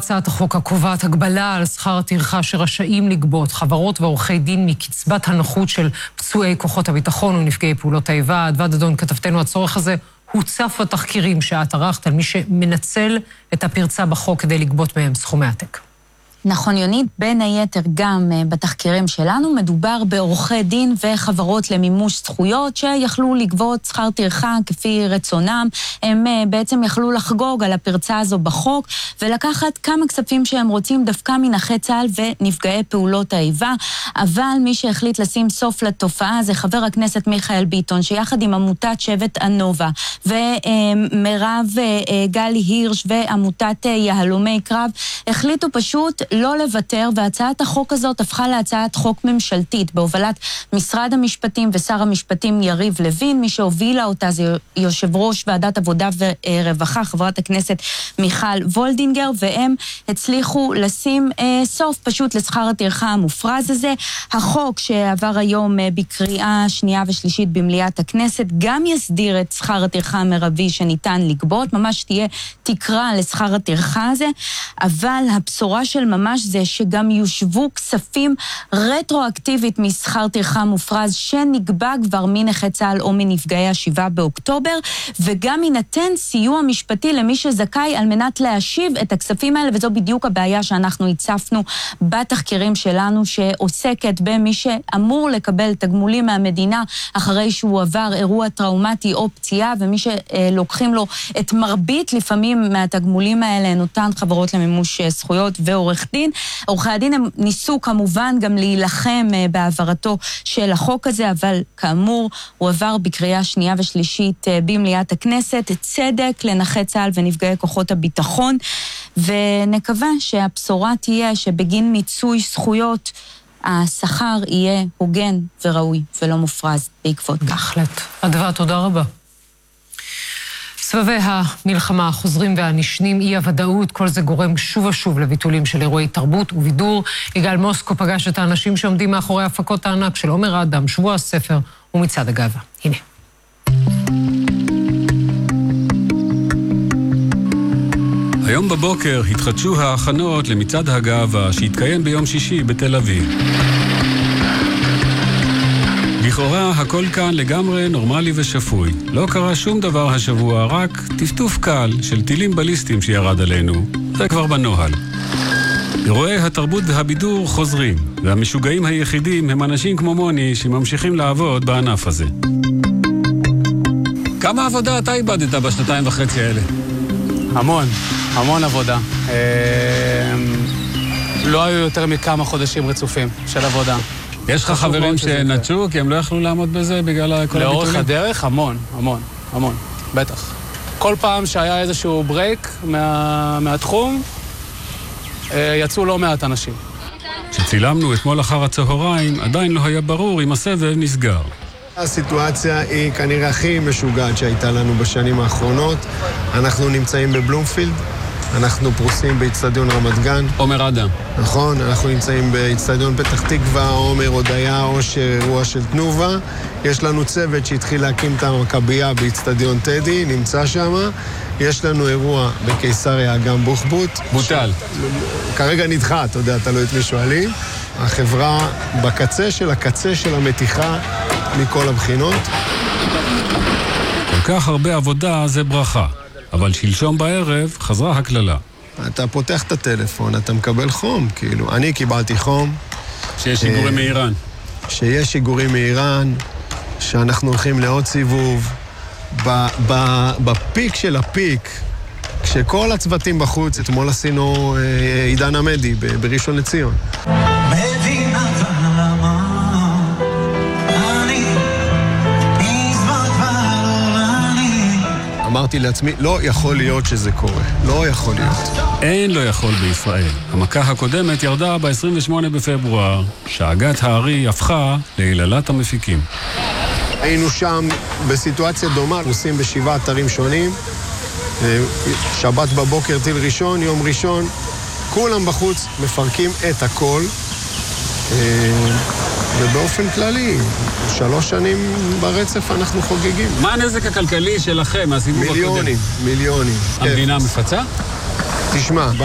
הצעת החוק הקובעת הגבלה על שכר הטרחה שרשאים לגבות חברות ועורכי דין מקצבת הנכות של פצועי כוחות הביטחון ונפגעי פעולות האיבה. אדוה דדון, כתבתנו, הצורך הזה הוצף בתחקירים שאת ערכת על מי שמנצל את הפרצה בחוק כדי לגבות מהם סכומי עתק. נכון, יונית, בין היתר גם בתחקירים שלנו מדובר בעורכי דין וחברות למימוש זכויות שיכלו לגבות שכר טרחה כפי רצונם. הם בעצם יכלו לחגוג על הפרצה הזו בחוק ולקחת כמה כספים שהם רוצים דווקא מנכי צה"ל ונפגעי פעולות האיבה. אבל מי שהחליט לשים סוף לתופעה זה חבר הכנסת מיכאל ביטון, שיחד עם עמותת שבט הנובה ומרב גלי הירש ועמותת יהלומי קרב החליטו פשוט לא לוותר, והצעת החוק הזאת הפכה להצעת חוק ממשלתית בהובלת משרד המשפטים ושר המשפטים יריב לוין. מי שהובילה אותה זה יושב ראש ועדת עבודה ורווחה, חברת הכנסת מיכל וולדינגר, והם הצליחו לשים סוף פשוט לשכר הטרחה המופרז הזה. החוק שעבר היום בקריאה שנייה ושלישית במליאת הכנסת גם יסדיר את שכר הטרחה המרבי שניתן לגבות, ממש תהיה תקרה לשכר הטרחה הזה, אבל הבשורה של ממש זה שגם יושבו כספים רטרואקטיבית משכר טרחה מופרז שנקבע כבר מנכי צה"ל או מנפגעי ה7 באוקטובר, וגם יינתן סיוע משפטי למי שזכאי על מנת להשיב את הכספים האלה, וזו בדיוק הבעיה שאנחנו הצפנו בתחקירים שלנו, שעוסקת במי שאמור לקבל תגמולים מהמדינה אחרי שהוא עבר אירוע טראומטי או פציעה, ומי שלוקחים לו את מרבית לפעמים מהתגמולים האלה נותן חברות למימוש זכויות ועורך דין. עורכי הדין הם ניסו כמובן גם להילחם בעברתו של החוק הזה, אבל כאמור הוא עבר בקריאה שנייה ושלישית במליאת הכנסת. צדק לנכי צה"ל ונפגעי כוחות הביטחון, ונקווה שהבשורה תהיה שבגין מיצוי זכויות השכר יהיה הוגן וראוי ולא מופרז בעקבות כך. בהחלט. אדוה, תודה רבה. סבבי המלחמה החוזרים והנשנים, אי הוודאות, כל זה גורם שוב ושוב לביטולים של אירועי תרבות ובידור. יגאל מוסקו פגש את האנשים שעומדים מאחורי הפקות הענק של עומר אדם, שבוע הספר ומצעד הגאווה. הנה. היום בבוקר התחדשו ההכנות למצעד הגאווה שהתקיים ביום שישי בתל אביב. לכאורה הכל כאן לגמרי נורמלי ושפוי. לא קרה שום דבר השבוע, רק טפטוף קל של טילים בליסטיים שירד עלינו. זה כבר בנוהל. אירועי התרבות והבידור חוזרים, והמשוגעים היחידים הם אנשים כמו מוני שממשיכים לעבוד בענף הזה. כמה עבודה אתה איבדת בשנתיים וחצי האלה? המון עבודה. לא היו יותר מכמה חודשים רצופים של עבודה. יש לך חברים שנטשו כי הם לא יכלו לעמוד בזה בגלל כל הביטולים? לאורך הדרך, המון, בטח. כל פעם שהיה איזשהו ברייק מהתחום, יצאו לא מעט אנשים. כשצילמנו אתמול אחר הצהריים, עדיין לא היה ברור אם הסבב נסגר. הסיטואציה היא כנראה הכי משוגעת שהייתה לנו בשנים האחרונות. אנחנו נמצאים בבלומפילד, אנחנו פרוסים באצטדיון רמת גן. עומר אדם. נכון, אנחנו נמצאים באצטדיון פתח תקווה, עומר, הודיה, אושר, אירוע של תנובה. יש לנו צוות שהתחיל להקים את המכבייה באצטדיון טדי, נמצא שם. יש לנו אירוע בקיסריה, גם בוחבוט. בוטל. כרגע נדחה, אתה יודע, אתה לא את מי שואלים. החברה בקצה של הקצה של המתיחה מכל הבחינות. כל כך הרבה עבודה זה ברכה. אבל שלשום בערב חזרה הכללה. אתה פותח את הטלפון, אתה מקבל חום, כאילו. אני קיבלתי חום. שיש שיגורים מאיראן. שיש שיגורים מאיראן, שאנחנו הולכים לעוד סיבוב. בפיק של הפיק, כשכל הצוותים בחוץ, אתמול עשינו עידן עמדי בראשון לציון. אמרתי לעצמי, לא יכול להיות שזה קורה. לא יכול להיות. אין לא יכול בישראל. המכה הקודמת ירדה ב-28 בפברואר, שאגת הארי הפכה להיללת המפיקים. היינו שם בסיטואציה דומה, נוסעים ב7 אתרים שונים. שבת בבוקר טיל ראשון, יום ראשון, כולם בחוץ מפרקים את הכל. ובאופן כללי, 3 שנים ברצף אנחנו חוגגים. מה הנזק הכלכלי שלכם מהסיבוב הקודם? מיליונים. המדינה מפצה? תשמע,